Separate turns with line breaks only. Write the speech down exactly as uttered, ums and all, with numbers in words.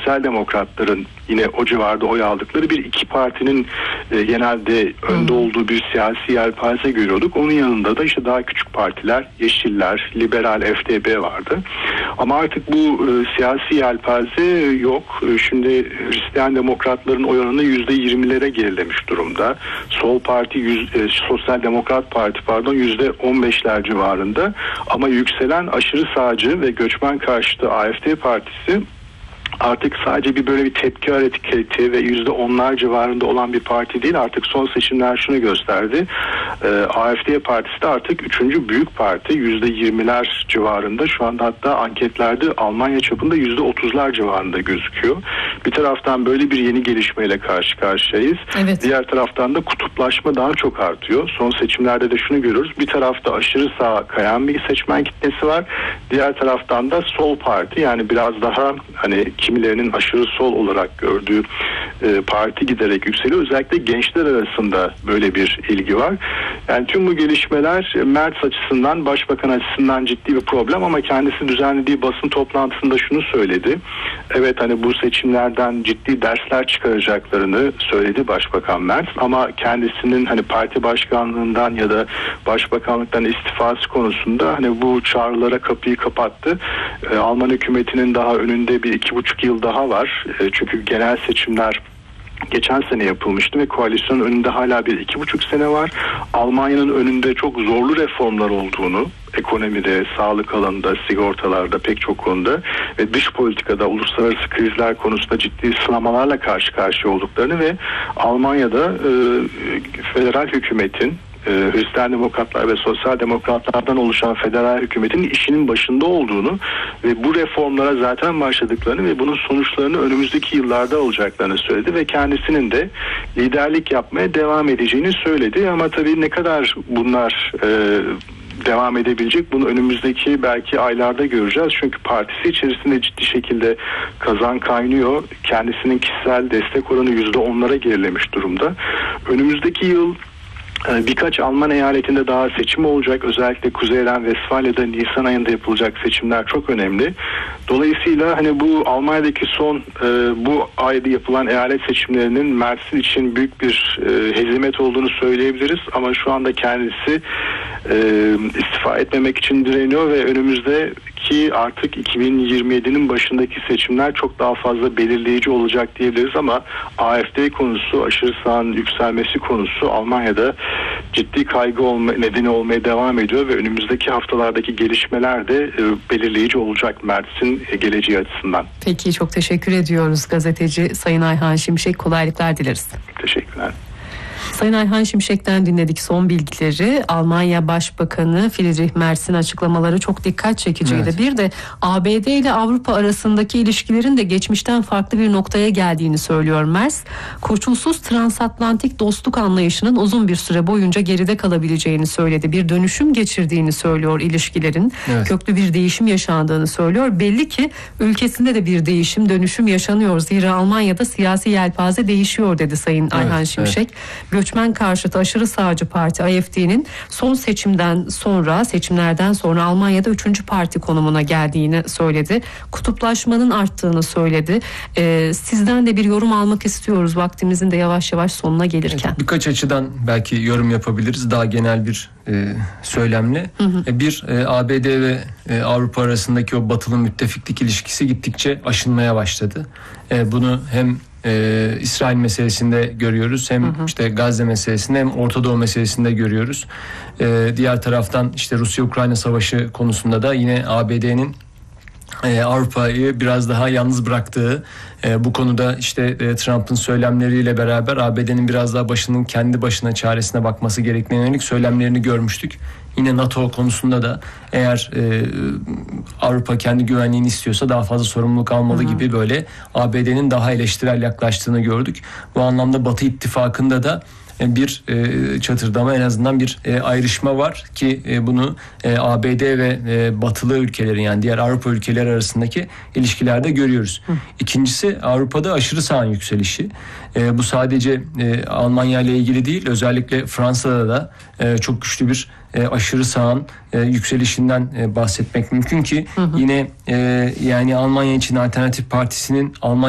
sosyal demokratların yine o civarda oy aldıkları bir iki partinin e, genelde önde olduğu bir siyasi yelpaze görüyorduk. Onun yanında da işte daha küçük partiler, Yeşiller, Liberal, F D B vardı. Ama artık bu e, siyasi yelpaze yok. E, şimdi Hristiyan demokratların oy oranı yüzde yirmilere gerilemiş durumda. Sol Parti, yüz, e, Sosyal Demokrat Parti pardon yüzde on beşler civarında. Ama yükselen aşırı sağcı ve göçmen karşıtı A F D Partisi artık sadece bir böyle bir tepki hareketi ve yüzde onlar civarında olan bir parti değil. Artık son seçimler şunu gösterdi. Ee, A F D Partisi de artık üçüncü büyük parti. yüzde yirmiler civarında. Şu anda hatta anketlerde Almanya çapında yüzde otuzlar civarında gözüküyor. Bir taraftan böyle bir yeni gelişmeyle karşı karşıyayız.
Evet.
Diğer taraftan da kutuplaşma daha çok artıyor. Son seçimlerde de şunu görüyoruz. Bir tarafta aşırı sağa kayan bir seçmen kitlesi var. Diğer taraftan da sol parti, yani biraz daha hani kimilerinin aşırı sol olarak gördüğü e, parti giderek yükseliyor. Özellikle gençler arasında böyle bir ilgi var. Yani tüm bu gelişmeler Merz açısından, başbakan açısından ciddi bir problem ama kendisi düzenlediği basın toplantısında şunu söyledi. Evet, hani bu seçimlerden ciddi dersler çıkaracaklarını söyledi Başbakan Merz ama kendisinin hani parti başkanlığından ya da başbakanlıktan istifası konusunda hani bu çağrılara kapıyı kapattı. E, Alman hükümetinin daha önünde bir iki buçuk yıl daha var. E, çünkü genel seçimler geçen sene yapılmıştı ve koalisyonun önünde hala bir iki buçuk sene var. Almanya'nın önünde çok zorlu reformlar olduğunu, ekonomide, sağlık alanında, sigortalarda, pek çok konuda ve dış politikada uluslararası krizler konusunda ciddi sınamalarla karşı karşıya olduklarını ve Almanya'da e, federal hükümetin, Hristiyan demokratlar ve sosyal demokratlardan oluşan federal hükümetin işinin başında olduğunu ve bu reformlara zaten başladıklarını ve bunun sonuçlarını önümüzdeki yıllarda olacaklarını söyledi ve kendisinin de liderlik yapmaya devam edeceğini söyledi. Ama tabii ne kadar bunlar e, devam edebilecek, bunu önümüzdeki belki aylarda göreceğiz. Çünkü partisi içerisinde ciddi şekilde kazan kaynıyor. Kendisinin kişisel destek oranı yüzde onlara gerilemiş durumda. Önümüzdeki yıl birkaç Alman eyaletinde daha seçim olacak. Özellikle Kuzey Ren-Vestfalya'da Nisan ayında yapılacak seçimler çok önemli. Dolayısıyla hani bu Almanya'daki son e, bu ayda yapılan eyalet seçimlerinin Merz'in için büyük bir e, hezimet olduğunu söyleyebiliriz. Ama şu anda kendisi e, istifa etmemek için direniyor ve önümüzdeki artık iki bin yirmi yedinin başındaki seçimler çok daha fazla belirleyici olacak diyebiliriz. Ama A F D konusu, aşırı sağın yükselmesi konusu Almanya'da ciddi kaygı olma, nedeni olmaya devam ediyor ve önümüzdeki haftalardaki gelişmeler de e, belirleyici olacak Merz'in e, geleceği açısından.
Peki, çok teşekkür ediyoruz gazeteci Sayın Ayhan Şimşek. Kolaylıklar dileriz.
Teşekkürler.
Sayın Ayhan Şimşek'ten dinledik son bilgileri. Almanya Başbakanı Friedrich Merz'in açıklamaları çok dikkat çekiciydi. Evet. Bir de A B D ile Avrupa arasındaki ilişkilerin de geçmişten farklı bir noktaya geldiğini söylüyor Merz. Koşulsuz transatlantik dostluk anlayışının uzun bir süre boyunca geride kalabileceğini söyledi. Bir dönüşüm geçirdiğini söylüyor ilişkilerin. Evet. Köklü bir değişim yaşandığını söylüyor. Belli ki ülkesinde de bir değişim, dönüşüm yaşanıyor. Zira Almanya'da siyasi yelpaze değişiyor dedi Sayın evet, Ayhan Şimşek. Evet. Göçmen karşıtı aşırı sağcı parti A F D'nin son seçimden sonra, seçimlerden sonra Almanya'da üçüncü parti konumuna geldiğini söyledi. Kutuplaşmanın arttığını söyledi. Ee, sizden de bir yorum almak istiyoruz. Vaktimizin de yavaş yavaş sonuna gelirken.
Evet, birkaç açıdan belki yorum yapabiliriz. Daha genel bir e, söylemle. Hı hı. Bir, e, A B D ve e, Avrupa arasındaki o batılı müttefiklik ilişkisi gittikçe aşınmaya başladı. E, bunu hem Ee, İsrail meselesinde görüyoruz, hem hı hı. işte Gazze meselesinde, hem Orta Doğu meselesinde görüyoruz. Ee, diğer taraftan işte Rusya-Ukrayna savaşı konusunda da yine A B D'nin e, Avrupa'yı biraz daha yalnız bıraktığı, e, bu konuda işte e, Trump'ın söylemleriyle beraber A B D'nin biraz daha başının kendi başına çaresine bakması gerektiğine yönelik söylemlerini görmüştük. Yine NATO konusunda da eğer e, Avrupa kendi güvenliğini istiyorsa daha fazla sorumluluk almalı hı hı. gibi böyle A B D'nin daha eleştirel yaklaştığını gördük. Bu anlamda Batı ittifakında da bir e, çatırdama, en azından bir e, ayrışma var ki e, bunu e, A B D ve e, batılı ülkelerin, yani diğer Avrupa ülkeleri arasındaki ilişkilerde görüyoruz. Hı. İkincisi, Avrupa'da aşırı sağın yükselişi. E, bu sadece e, Almanya ile ilgili değil, özellikle Fransa'da da e, çok güçlü bir e, aşırı sağın e, yükselişinden e, bahsetmek mümkün ki hı hı. yine e, yani Almanya için Alternatif Partisi'nin Almanya